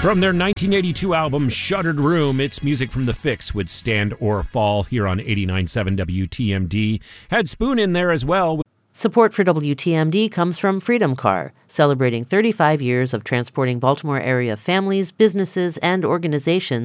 From their 1982 album Shuttered Room, it's music from The Fix with Stand or Fall here on 89.7 WTMD. Had Spoon in there as well. Support for WTMD comes from Freedom Car, celebrating 35 years of transporting Baltimore area families, businesses, and organizations